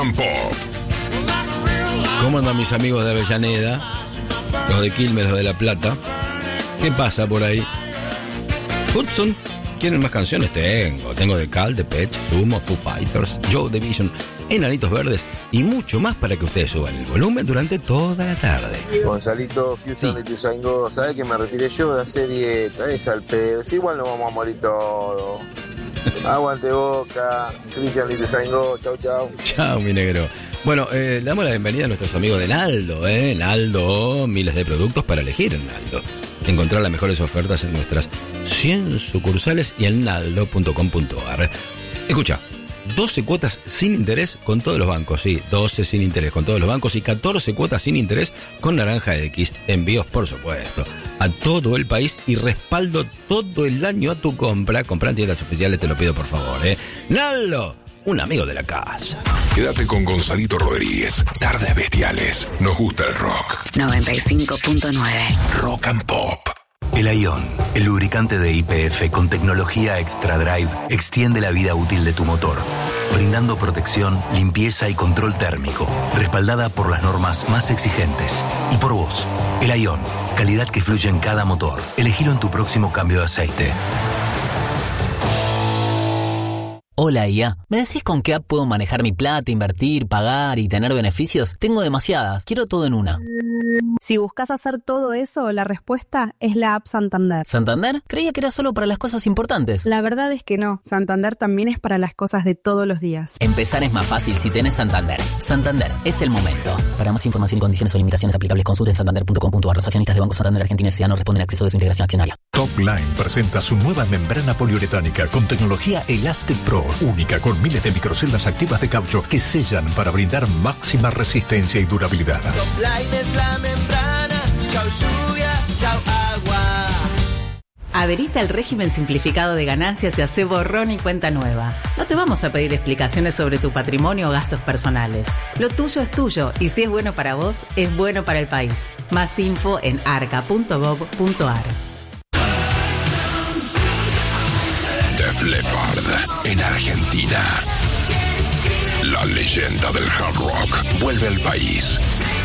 and Pop. ¿Cómo andan mis amigos de Avellaneda? Los de Quilmes, los de La Plata. ¿Qué pasa por ahí? Hudson, ¿quieren más canciones? Tengo de Cal, de Pet, Sumo, Foo Fighters, Joe Division, Enanitos Verdes y mucho más para que ustedes suban el volumen durante toda la tarde. Gonzalito, Houston de Tuzaingó, ¿sabes que me retiré yo de hacer dieta? Es al pedo, si igual nos vamos a morir todos. Aguante Boca, Cristian de Tuzaingó, chau chau. Chau mi negro. Bueno, le damos la bienvenida a nuestros amigos de Naldo, Naldo, miles de productos para elegir en Naldo. Encontrar las mejores ofertas en nuestras 100 sucursales y en naldo.com.ar. Escucha, 12 cuotas sin interés con todos los bancos, sí, 12 sin interés con todos los bancos y 14 cuotas sin interés con Naranja X. Envíos, por supuesto, a todo el país y respaldo todo el año a tu compra. Compra en tiendas oficiales, te lo pido por favor, Naldo, un amigo de la casa. Quédate con Gonzalito Rodríguez. Tardes Bestiales. Nos gusta el rock. 95.9 Rock and Pop. El Ion, el lubricante de YPF con tecnología Extra Drive, extiende la vida útil de tu motor, brindando protección, limpieza y control térmico, respaldada por las normas más exigentes. Y por vos, el Ion, calidad que fluye en cada motor. Elegilo en tu próximo cambio de aceite. Hola IA, ¿me decís con qué app puedo manejar mi plata, invertir, pagar y tener beneficios? Tengo demasiadas, quiero todo en una. Si buscas hacer todo eso, la respuesta es la app Santander. ¿Santander? Creía que era solo para las cosas importantes. La verdad es que no, Santander también es para las cosas de todos los días. Empezar es más fácil si tenés Santander. Santander, es el momento. Para más información y condiciones o limitaciones aplicables, consulten santander.com.ar. Los accionistas de Banco Santander Argentina S.A. no responden a acceso de su integración accionaria. Top Line presenta su nueva membrana poliuretánica con tecnología Elastic Pro, única con miles de microceldas activas de caucho que sellan para brindar máxima resistencia y durabilidad. Top Line es la membrana, chau lluvia, chau agua. Adherite al régimen simplificado de ganancias y hace borrón y cuenta nueva. No te vamos a pedir explicaciones sobre tu patrimonio o gastos personales. Lo tuyo es tuyo y si es bueno para vos, es bueno para el país. Más info en arca.gov.ar. Def Leppard en Argentina. La leyenda del hard rock vuelve al país.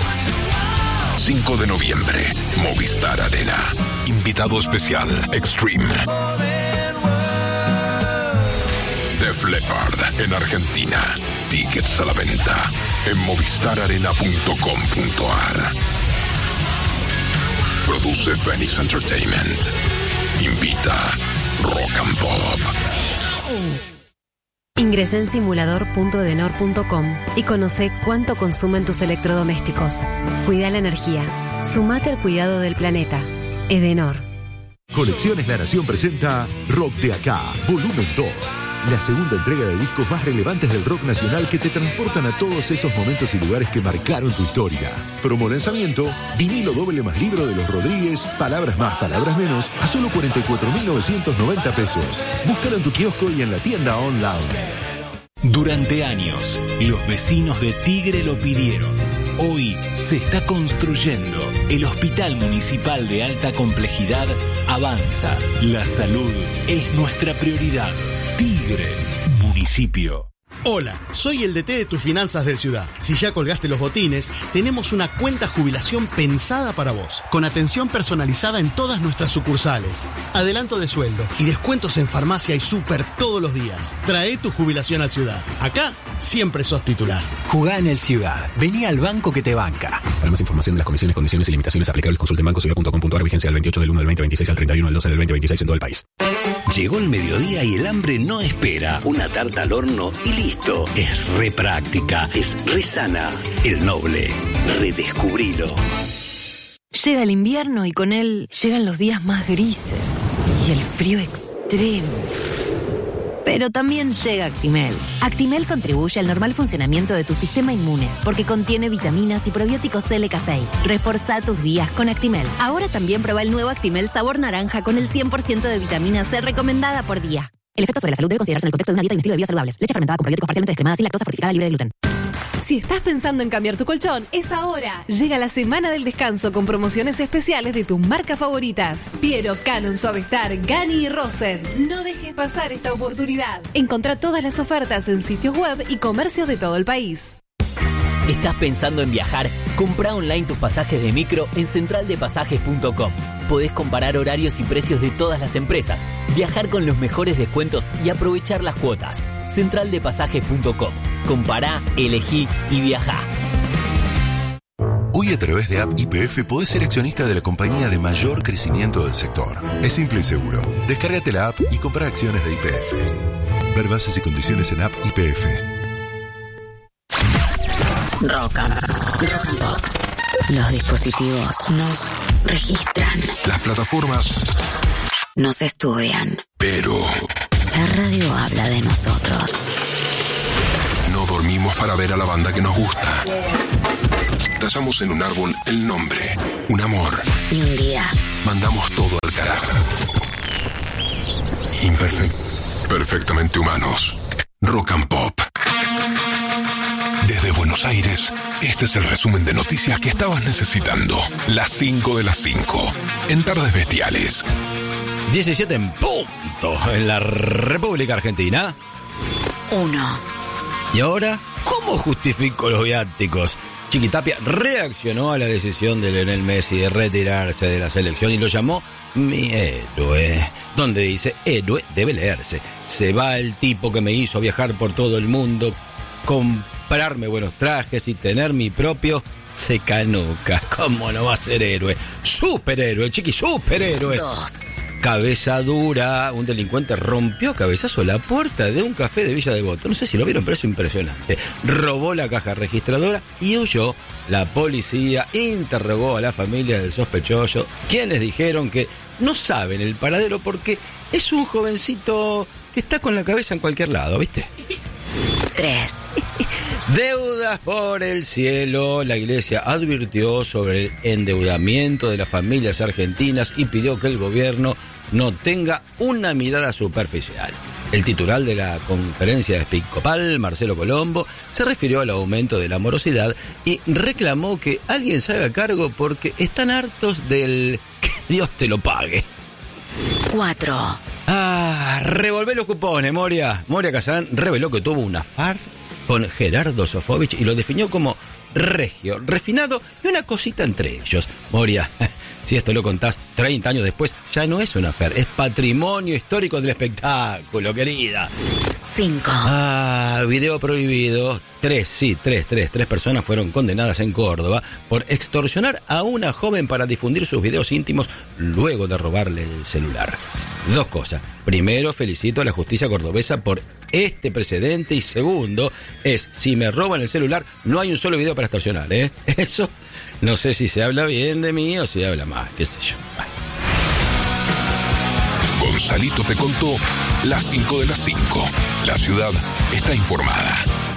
5 de noviembre, Movistar Arena. Invitado especial, Extreme. Def Leppard en Argentina. Tickets a la venta en movistararena.com.ar. Produce Phoenix Entertainment. Invita Rock and Pop. Ingresá en simulador.edenor.com y conoce cuánto consumen tus electrodomésticos. Cuida la energía. Sumate al cuidado del planeta. Edenor. Colecciones La Nación presenta Rock de Acá, volumen 2. La segunda entrega de discos más relevantes del rock nacional que te transportan a todos esos momentos y lugares que marcaron tu historia. Promo lanzamiento, vinilo doble más libro de los Rodríguez, palabras más, palabras menos, a solo 44.990 pesos. Búscalo en tu kiosco y en la tienda online. Durante años, los vecinos de Tigre lo pidieron. Hoy se está construyendo. El Hospital Municipal de Alta Complejidad avanza. La salud es nuestra prioridad. Tigre, municipio. Hola, soy el DT de tus finanzas del Ciudad. Si ya colgaste los botines, tenemos una cuenta jubilación pensada para vos, con atención personalizada en todas nuestras sucursales, adelanto de sueldo y descuentos en farmacia y súper todos los días. Trae tu jubilación al Ciudad. Acá siempre sos titular. Jugá en el Ciudad. Vení al banco que te banca. Para más información de las comisiones, condiciones y limitaciones aplicables, consulte en bancociudad.com.ar. Vigencia del 28 del 1 del 2026 al 31 del 12 del 2026 en todo el país. Llegó el mediodía y el hambre no espera. Una tarta al horno y listo. Es re práctica, es re sana. El Noble, redescubrilo. Llega el invierno y con él llegan los días más grises y el frío extremo. Pero también llega Actimel. Actimel contribuye al normal funcionamiento de tu sistema inmune porque contiene vitaminas y probióticos LK6. Reforzá tus días con Actimel. Ahora también prueba el nuevo Actimel sabor naranja con el 100% de vitamina C recomendada por día. El efecto sobre la salud debe considerarse en el contexto de una dieta y un estilo de vida saludables. Leche fermentada con probióticos parcialmente descremada sin lactosa, fortificada, libre de gluten. Si estás pensando en cambiar tu colchón, es ahora. Llega la semana del descanso con promociones especiales de tus marcas favoritas. Piero, Canon, Suavestar, Gani y Rosed. No dejes pasar esta oportunidad. Encontrá todas las ofertas en sitios web y comercios de todo el país. ¿Estás pensando en viajar? Comprá online tus pasajes de micro en centraldepasajes.com. Podés comparar horarios y precios de todas las empresas, viajar con los mejores descuentos y aprovechar las cuotas. Centraldepasajes.com. Compará, elegí y viajá. Hoy a través de App YPF podés ser accionista de la compañía de mayor crecimiento del sector. Es simple y seguro. Descárgate la app y compra acciones de YPF. Ver bases y condiciones en App YPF. Rock and Pop. Los dispositivos nos registran. Las plataformas nos estudian. Pero la radio habla de nosotros. No dormimos para ver a la banda que nos gusta. Tallamos en un árbol el nombre, un amor. Y un día mandamos todo al carajo. Perfectamente humanos. Rock and Pop. Desde Buenos Aires, este es el resumen de noticias que estabas necesitando. Las 5 de las 5. En Tardes Bestiales. 17 en punto en la República Argentina. 1. Y ahora, ¿cómo justifico los viáticos? Chiquitapia reaccionó a la decisión de Lionel Messi de retirarse de la selección y lo llamó mi héroe. Donde dice, héroe debe leerse. Se va el tipo que me hizo viajar por todo el mundo, comprarme buenos trajes y tener mi propio secanuca. ¿Cómo no va a ser héroe? Superhéroe, chiqui, superhéroe. 2. Cabeza dura, un delincuente rompió a cabezazo la puerta de un café de Villa Devoto. No sé si lo vieron, pero es impresionante. Robó la caja registradora y huyó. La policía interrogó a la familia del sospechoso, quienes dijeron que no saben el paradero porque es un jovencito que está con la cabeza en cualquier lado, ¿viste? 3. Deudas por el cielo. La iglesia advirtió sobre el endeudamiento de las familias argentinas y pidió que el gobierno no tenga una mirada superficial. El titular de la conferencia episcopal, Marcelo Colombo, se refirió al aumento de la morosidad y reclamó que alguien se haga cargo porque están hartos del que Dios te lo pague. 4. Revolvé los cupones, Moria. Moria Kazán reveló que tuvo un affair con Gerardo Sofovich y lo definió como regio, refinado y una cosita entre ellos. Moria, si esto lo contás 30 años después, ya no es un affair, es patrimonio histórico del espectáculo, querida. 5. Video prohibido. 3 personas fueron condenadas en Córdoba por extorsionar a una joven para difundir sus videos íntimos luego de robarle el celular. 2 cosas. Primero, felicito a la justicia cordobesa por este precedente y segundo, si me roban el celular, no hay un solo video para extorsionar, ¿eh? Eso, no sé si se habla bien de mí o si habla mal, qué sé yo. Gonzalito te contó las 5 de las 5. La ciudad está informada.